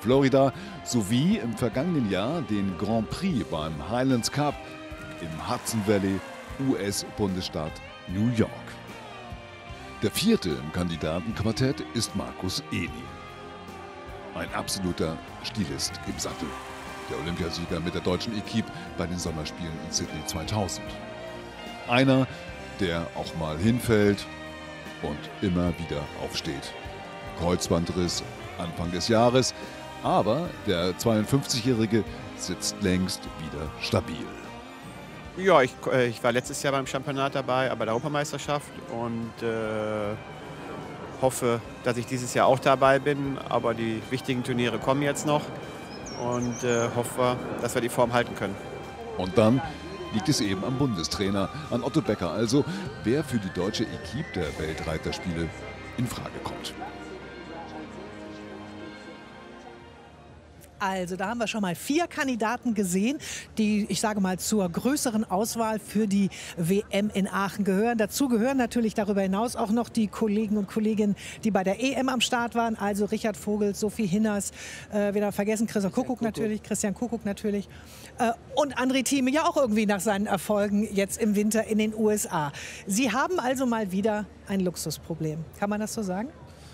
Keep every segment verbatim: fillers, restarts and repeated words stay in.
Florida sowie im vergangenen Jahr den Grand Prix beim Highlands Cup im Hudson Valley, U S-Bundesstaat New York. Der vierte im Kandidatenquartett ist Markus Ehning. Ein absoluter Stilist im Sattel. Der Olympiasieger mit der deutschen Equipe bei den Sommerspielen in Sydney zweitausend. Einer, der auch mal hinfällt und immer wieder aufsteht. Kreuzbandriss Anfang des Jahres, aber der zweiundfünfzigjährige sitzt längst wieder stabil. Ja, ich, äh, ich war letztes Jahr beim Championat dabei, bei der Europameisterschaft und äh, hoffe, dass ich dieses Jahr auch dabei bin. Aber die wichtigen Turniere kommen jetzt noch und äh, hoffe, dass wir die Form halten können. Und dann liegt es eben am Bundestrainer, an Otto Becker also, wer für die deutsche Equipe der Weltreiterspiele in Frage kommt. Also da haben wir schon mal vier Kandidaten gesehen, die, ich sage mal, zur größeren Auswahl für die W M in Aachen gehören. Dazu gehören natürlich darüber hinaus auch noch die Kollegen und Kolleginnen, die bei der E M am Start waren. Also Richard Vogel, Sophie Hinners, äh, wieder vergessen, Christian Kuckuck natürlich, Christian Kuckuck natürlich. Äh, und André Thieme ja auch irgendwie nach seinen Erfolgen jetzt im Winter in den U S A. Sie haben also mal wieder ein Luxusproblem. Kann man das so sagen?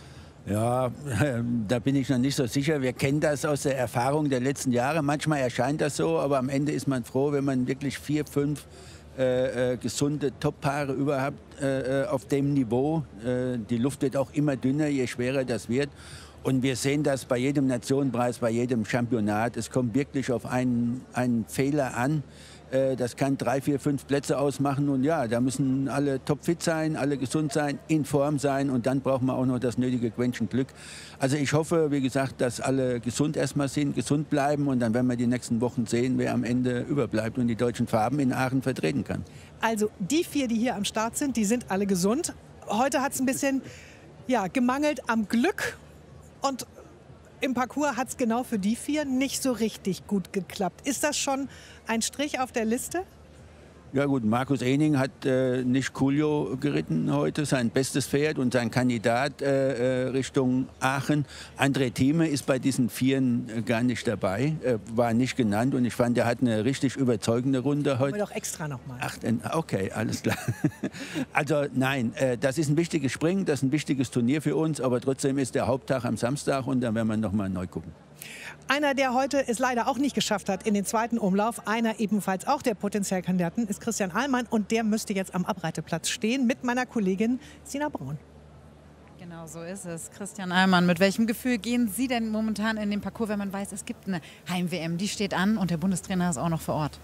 Ja, da bin ich noch nicht so sicher. Wir kennen das aus der Erfahrung der letzten Jahre. Manchmal erscheint das so, aber am Ende ist man froh, wenn man wirklich vier, fünf äh, äh, gesunde Top-Paare überhaupt äh, auf dem Niveau. Äh, die Luft wird auch immer dünner, je schwerer das wird. Und wir sehen das bei jedem Nationenpreis, bei jedem Championat. Es kommt wirklich auf einen, einen Fehler an. Das kann drei, vier, fünf Plätze ausmachen. Und ja, da müssen alle topfit sein, alle gesund sein, in Form sein. Und dann braucht man auch noch das nötige Quäntchen Glück. Also ich hoffe, wie gesagt, dass alle gesund erstmal sind, gesund bleiben. Und dann werden wir die nächsten Wochen sehen, wer am Ende überbleibt und die deutschen Farben in Aachen vertreten kann. Also die vier, die hier am Start sind, die sind alle gesund. Heute hat es ein bisschen ja, gemangelt am Glück. Und im Parcours hat es genau für die vier nicht so richtig gut geklappt. Ist das schon ein Strich auf der Liste? Ja gut, Markus Ehning hat äh, nicht Coolio geritten heute, sein bestes Pferd und sein Kandidat äh, Richtung Aachen. André Thieme ist bei diesen Vieren äh, gar nicht dabei, äh, war nicht genannt und ich fand, er hat eine richtig überzeugende Runde heute. Wir doch extra nochmal. Ach, okay, alles klar. Also nein, äh, das ist ein wichtiges Springen, das ist ein wichtiges Turnier für uns, aber trotzdem ist der Haupttag am Samstag und dann werden wir nochmal neu gucken. Einer, der heute es leider auch nicht geschafft hat in den zweiten Umlauf, einer ebenfalls auch der Potenzialkandidaten, ist Christian Ahlmann. Und der müsste jetzt am Abreiteplatz stehen mit meiner Kollegin Sina Braun. Genau so ist es. Christian Ahlmann, mit welchem Gefühl gehen Sie denn momentan in den Parcours, wenn man weiß, es gibt eine Heim-W M, die steht an und der Bundestrainer ist auch noch vor Ort?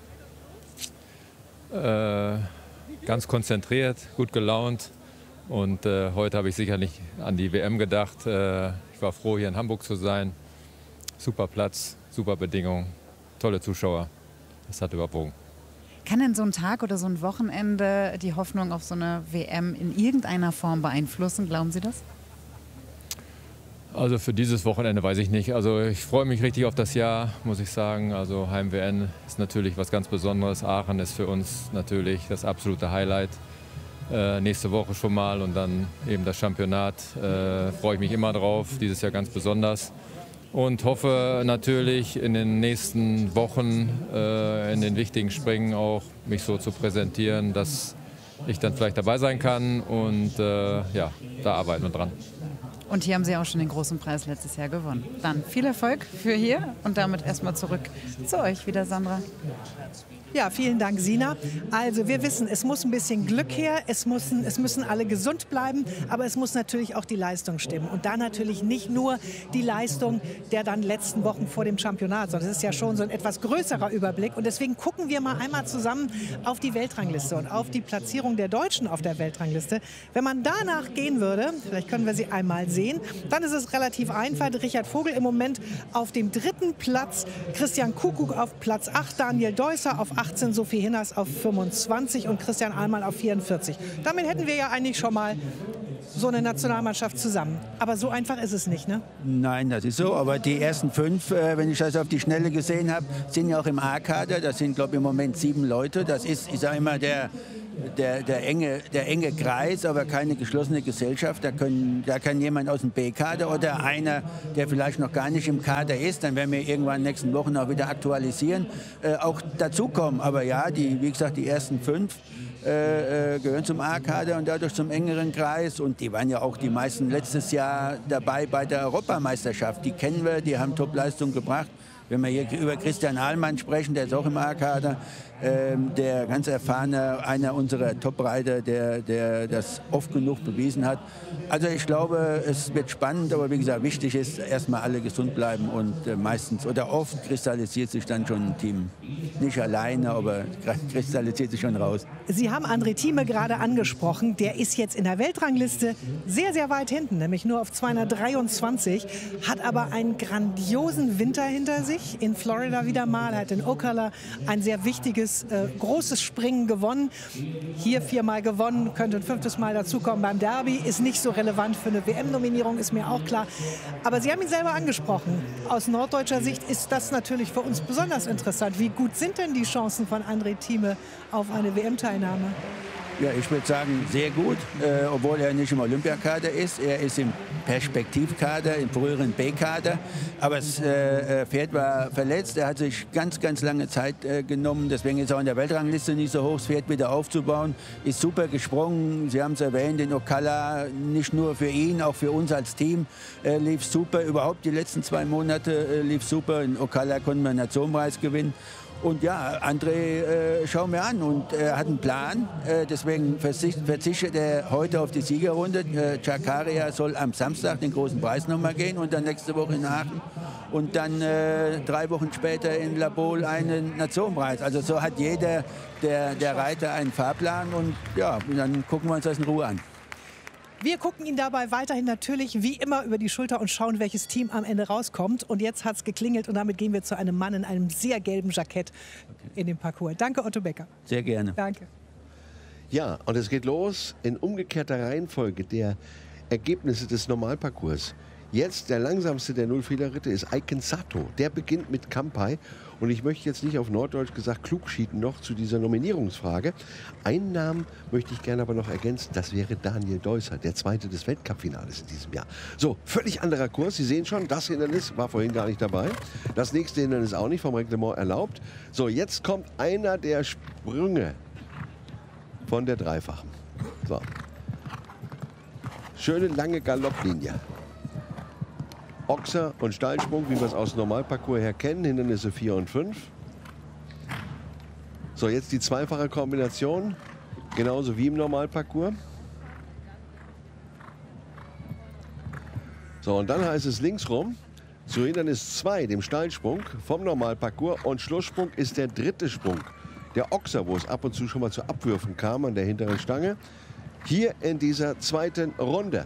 Äh, ganz konzentriert, gut gelaunt. Und äh, heute habe ich sicherlich an die W M gedacht. Äh, ich war froh, hier in Hamburg zu sein. Super Platz, super Bedingungen, tolle Zuschauer. Das hat überwogen. Kann denn so ein Tag oder so ein Wochenende die Hoffnung auf so eine W M in irgendeiner Form beeinflussen? Glauben Sie das? Also für dieses Wochenende weiß ich nicht. Also ich freue mich richtig auf das Jahr, muss ich sagen. Also Heim-W M ist natürlich was ganz Besonderes. Aachen ist für uns natürlich das absolute Highlight. Äh, nächste Woche schon mal und dann eben das Championat. Äh, freue ich mich immer drauf, dieses Jahr ganz besonders. Und hoffe natürlich in den nächsten Wochen äh, in den wichtigen Springen auch mich so zu präsentieren, dass ich dann vielleicht dabei sein kann. Und äh, ja, da arbeiten wir dran. Und hier haben Sie auch schon den großen Preis letztes Jahr gewonnen. Dann viel Erfolg für hier und damit erstmal zurück zu euch wieder, Sandra. Ja, vielen Dank, Sina. Also wir wissen, es muss ein bisschen Glück her, es müssen, es müssen alle gesund bleiben, aber es muss natürlich auch die Leistung stimmen. Und da natürlich nicht nur die Leistung der dann letzten Wochen vor dem Championat, sondern es ist ja schon so ein etwas größerer Überblick. Und deswegen gucken wir mal einmal zusammen auf die Weltrangliste und auf die Platzierung der Deutschen auf der Weltrangliste. Wenn man danach gehen würde, vielleicht können wir sie einmal sehen, dann ist es relativ einfach. Richard Vogel im Moment auf dem dritten Platz, Christian Kuckuck auf Platz acht, Daniel Deusser auf achtzehn, Sophie Hinners auf fünfundzwanzig und Christian Ahlmann auf vierundvierzig. Damit hätten wir ja eigentlich schon mal so eine Nationalmannschaft zusammen. Aber so einfach ist es nicht, ne? Nein, das ist so. Aber die ersten fünf, äh, wenn ich das auf die Schnelle gesehen habe, sind ja auch im A-Kader. Das sind, glaube ich, im Moment sieben Leute. Das ist, ich sage immer, der, der, der, enge, der enge Kreis, aber keine geschlossene Gesellschaft. Da, können, da kann jemand aus dem B-Kader oder einer, der vielleicht noch gar nicht im Kader ist, dann werden wir irgendwann in den nächsten Wochen auch wieder aktualisieren, äh, auch dazukommen. Aber ja, die, wie gesagt, die ersten fünf Äh, äh, gehören zum A-Kader und dadurch zum engeren Kreis. Und die waren ja auch die meisten letztes Jahr dabei bei der Europameisterschaft. Die kennen wir, die haben Top-Leistung gebracht. Wenn wir hier über Christian Ahlmann sprechen, der ist auch im A-Kader, ähm, der ganz erfahrene, einer unserer Top-Reiter, der, der das oft genug bewiesen hat. Also ich glaube, es wird spannend, aber wie gesagt, wichtig ist, erstmal alle gesund bleiben und äh, meistens oder oft kristallisiert sich dann schon ein Team. Nicht alleine, aber kristallisiert sich schon raus. Sie haben André Thieme gerade angesprochen. Der ist jetzt in der Weltrangliste sehr, sehr weit hinten, nämlich nur auf zweihundertdreiundzwanzig, hat aber einen grandiosen Winter hinter sich. In Florida wieder mal, hat in Ocala ein sehr wichtiges, äh, großes Springen gewonnen. Hier viermal gewonnen, könnte ein fünftes Mal dazukommen beim Derby. Ist nicht so relevant für eine W M-Nominierung, ist mir auch klar. Aber Sie haben ihn selber angesprochen. Aus norddeutscher Sicht ist das natürlich für uns besonders interessant. Wie gut sind denn die Chancen von André Thieme auf eine W M-Teilnahme? Ja, ich würde sagen, sehr gut, äh, obwohl er nicht im Olympiakader ist. Er ist im Perspektivkader, im früheren B-Kader. Aber das äh, Pferd war verletzt. Er hat sich ganz, ganz lange Zeit äh, genommen. Deswegen ist er auch in der Weltrangliste nicht so hoch, das Pferd wieder aufzubauen. Ist super gesprungen. Sie haben es erwähnt, in Ocala, nicht nur für ihn, auch für uns als Team äh, lief super. Überhaupt die letzten zwei Monate äh, lief super. In Ocala konnten wir einen Nationenpreis gewinnen. Und ja, André äh, schauen wir an und er äh, hat einen Plan. Äh, deswegen verzicht, verzichtet er heute auf die Siegerrunde. Äh, Chakaria soll am Samstag den großen Preis nochmal gehen und dann nächste Woche in Aachen. Und dann äh, drei Wochen später in La Baule einen Nationenpreis. Also so hat jeder der, der Reiter einen Fahrplan und ja, dann gucken wir uns das in Ruhe an. Wir gucken ihn dabei weiterhin natürlich wie immer über die Schulter und schauen, welches Team am Ende rauskommt. Und jetzt hat es geklingelt und damit gehen wir zu einem Mann in einem sehr gelben Jackett in den Parcours. Danke, Otto Becker. Sehr gerne. Danke. Ja, und es geht los in umgekehrter Reihenfolge der Ergebnisse des Normalparcours. Jetzt der langsamste der Nullfehlerritte ist Aiken Sato. Der beginnt mit Kampai. Und ich möchte jetzt nicht auf Norddeutsch gesagt klugschieden noch zu dieser Nominierungsfrage. Einen Namen möchte ich gerne aber noch ergänzen. Das wäre Daniel Deusser, der Zweite des Weltcup-Finales in diesem Jahr. So, völlig anderer Kurs. Sie sehen schon, das Hindernis war vorhin gar nicht dabei. Das nächste Hindernis auch nicht, vom Reglement erlaubt. So, jetzt kommt einer der Sprünge von der Dreifachen. So. Schöne lange Galopplinie. Ochser und Steilsprung, wie wir es aus dem Normalparcours her kennen, Hindernisse vier und fünf. So, jetzt die zweifache Kombination, genauso wie im Normalparcours. So, und dann heißt es links rum, zu Hindernis zwei, dem Steilsprung vom Normalparcours, und Schlusssprung ist der dritte Sprung, der Ochser, wo es ab und zu schon mal zu Abwürfen kam an der hinteren Stange, hier in dieser zweiten Runde.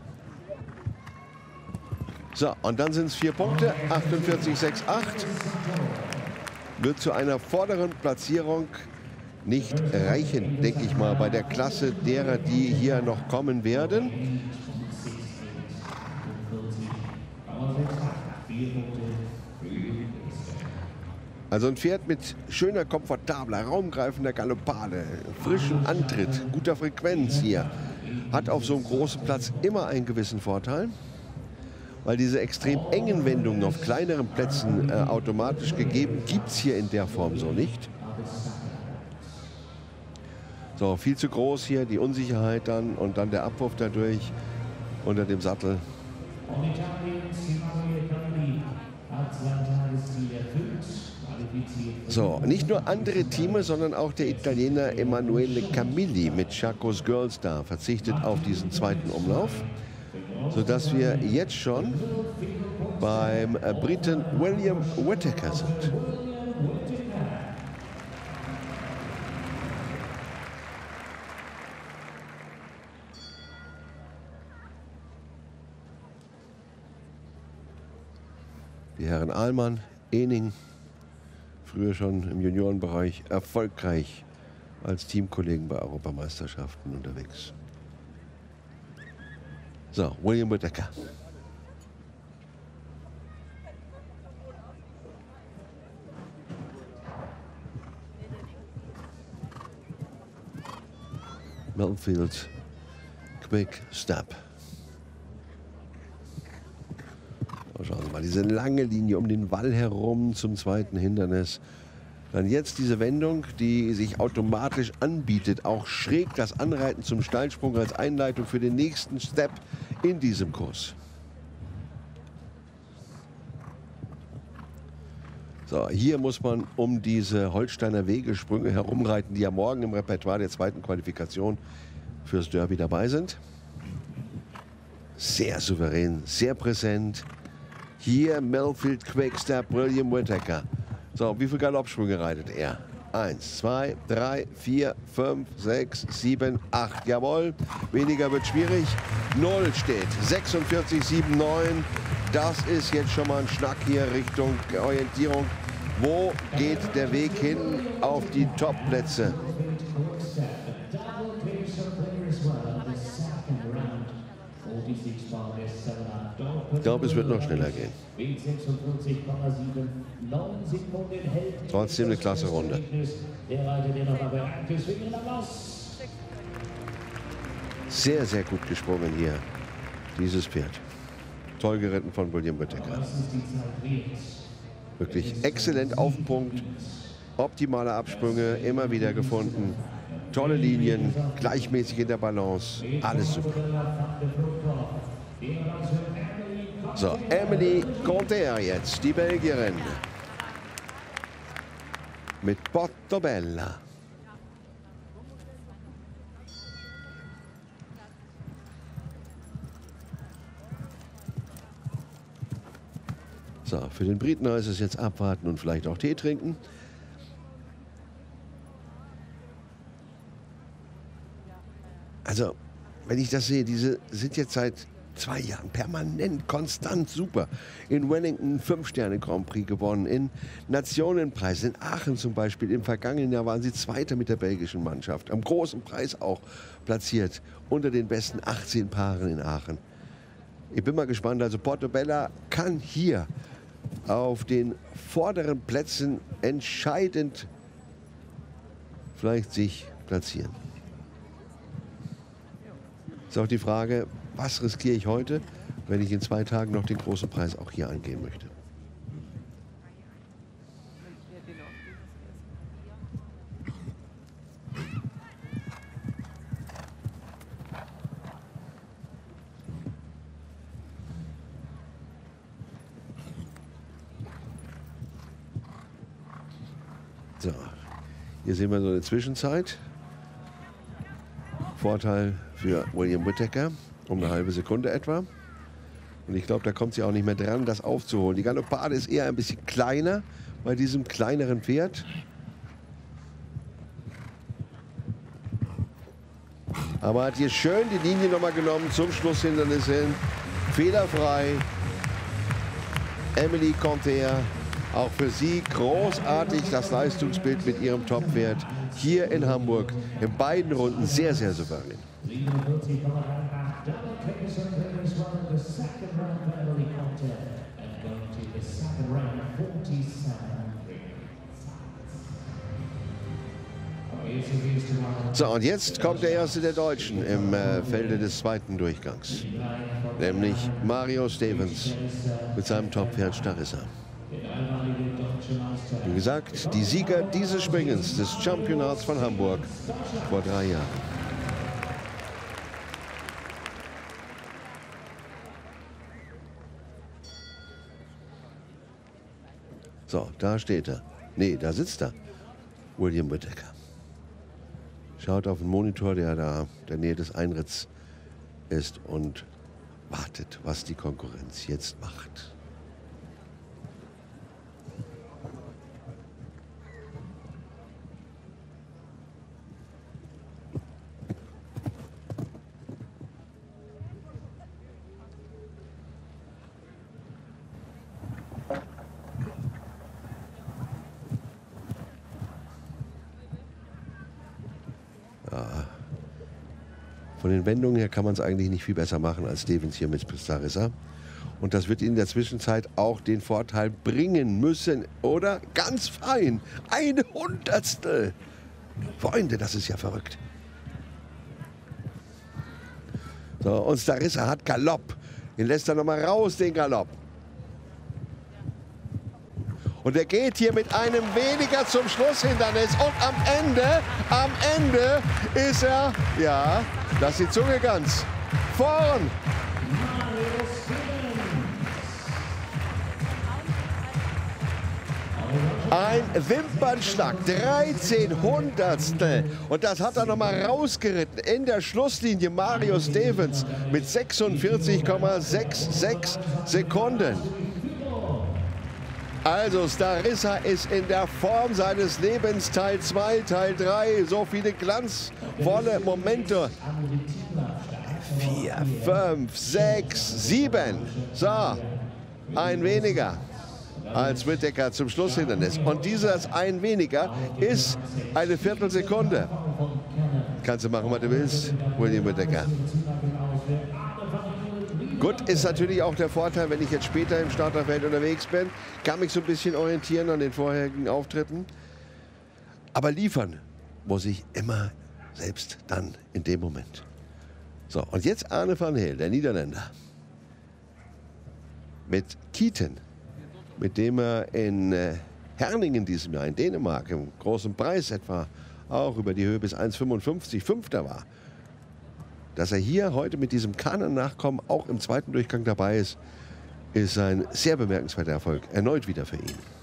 So, und dann sind es vier Punkte, achtundvierzig sechs acht. Wird zu einer vorderen Platzierung nicht reichen, denke ich mal, bei der Klasse derer, die hier noch kommen werden. Also ein Pferd mit schöner, komfortabler, raumgreifender Galoppade, frischem Antritt, guter Frequenz hier, hat auf so einem großen Platz immer einen gewissen Vorteil. Weil diese extrem engen Wendungen auf kleineren Plätzen äh, automatisch gegeben, gibt es hier in der Form so nicht. So, viel zu groß hier, die Unsicherheit dann und dann der Abwurf dadurch unter dem Sattel. So, nicht nur andere Teams, sondern auch der Italiener Emanuele Camilli mit Chacos Girlstar verzichtet auf diesen zweiten Umlauf, sodass wir jetzt schon beim Briten William Whittaker sind. Die Herren Ahlmann, Ening, früher schon im Juniorenbereich erfolgreich als Teamkollegen bei Europameisterschaften unterwegs. So, William Whittaker. Millfield, Quick Step. Schauen Sie mal, diese lange Linie um den Wall herum zum zweiten Hindernis. Dann jetzt diese Wendung, die sich automatisch anbietet, auch schräg das Anreiten zum Steilsprung als Einleitung für den nächsten Step in diesem Kurs. So, hier muss man um diese Holsteiner Wegesprünge herumreiten, die ja morgen im Repertoire der zweiten Qualifikation fürs Derby dabei sind. Sehr souverän, sehr präsent. Hier Millfield Quickstep, William Whittaker. So, wie viele Galoppsprünge reitet er? Eins, zwei, drei, vier, fünf, sechs, sieben, acht. Jawohl, weniger wird schwierig. Null steht. sechsundvierzig, sieben, neun. Das ist jetzt schon mal ein Schnack hier Richtung Orientierung. Wo geht der Weg hin auf die Top-Plätze? Ich glaube, es wird noch schneller gehen. Trotzdem eine klasse Runde. Sehr, sehr gut gesprungen hier, dieses Pferd. Toll geritten von William Whittaker. Wirklich exzellent auf den Punkt. Optimale Absprünge, immer wieder gefunden. Tolle Linien, gleichmäßig in der Balance. Alles super. So, Emily Conter jetzt, die Belgierin. Mit Portobella. So, für den Briten heißt es jetzt abwarten und vielleicht auch Tee trinken. Also, wenn ich das sehe, diese sind jetzt seit zwei Jahren permanent, konstant super. In Wellington fünf Sterne Grand Prix gewonnen, in Nationenpreis, in Aachen zum Beispiel. Im vergangenen Jahr waren sie Zweiter mit der belgischen Mannschaft. Am großen Preis auch platziert, unter den besten achtzehn Paaren in Aachen. Ich bin mal gespannt, also Portobella kann hier auf den vorderen Plätzen entscheidend vielleicht sich platzieren. Ist auch die Frage, was riskiere ich heute, wenn ich in zwei Tagen noch den großen Preis auch hier angehen möchte. So, hier sehen wir so eine Zwischenzeit. Vorteil für William Whittaker, um eine halbe Sekunde etwa. Und ich glaube, da kommt sie auch nicht mehr dran, das aufzuholen. Die Galoppade ist eher ein bisschen kleiner bei diesem kleineren Pferd. Aber hat hier schön die Linie nochmal genommen, zum Schlusshindernis hin. Fehlerfrei. Emily Conter, auch für sie großartig das Leistungsbild mit ihrem Top-Pferd hier in Hamburg. In beiden Runden sehr, sehr souverän. So, und jetzt kommt der erste der Deutschen im äh, Felde des zweiten Durchgangs. Nämlich Mario Stevens mit seinem Top-Pferd Starissa. Wie gesagt, die Sieger dieses Springens des Championats von Hamburg vor drei Jahren. So, da steht er. Nee, da sitzt er. William Whittaker. Schaut auf den Monitor, der da in der Nähe des Einritts ist und wartet, was die Konkurrenz jetzt macht. Von den Wendungen her kann man es eigentlich nicht viel besser machen als Stevens hier mit Starissa. Und das wird in der Zwischenzeit auch den Vorteil bringen müssen, oder? Ganz fein. Ein Hundertstel. Freunde, das ist ja verrückt. So, und Starissa hat Galopp. Den lässt er noch mal raus, den Galopp. Und er geht hier mit einem weniger zum Schlusshindernis. Und am Ende, am Ende ist er, ja, lass die Zunge ganz, vorn. Ein Wimpernschlag, dreizehn Hundertstel. Und das hat er noch mal rausgeritten. In der Schlusslinie Mario Stevens mit sechsundvierzig Komma sechsundsechzig Sekunden. Also Starissa ist in der Form seines Lebens, Teil zwei, Teil drei, so viele glanzvolle Momente. Vier, fünf, sechs, sieben. So, ein weniger als Whittaker zum Schlusshindernis. Und dieses ein weniger ist eine Viertelsekunde. Kannst du machen, was du willst, William Whittaker. Gut, ist natürlich auch der Vorteil, wenn ich jetzt später im Starterfeld unterwegs bin, kann mich so ein bisschen orientieren an den vorherigen Auftritten. Aber liefern muss ich immer selbst dann in dem Moment. So, und jetzt Arne van Heel, der Niederländer. Mit Kieten, mit dem er in äh, Herningen diesem Jahr in Dänemark im großen Preis etwa auch über die Höhe bis eins Komma fünfundfünfzig Fünfter war. Dass er hier heute mit diesem Kanon-Nachkommen auch im zweiten Durchgang dabei ist, ist ein sehr bemerkenswerter Erfolg. Erneut wieder für ihn.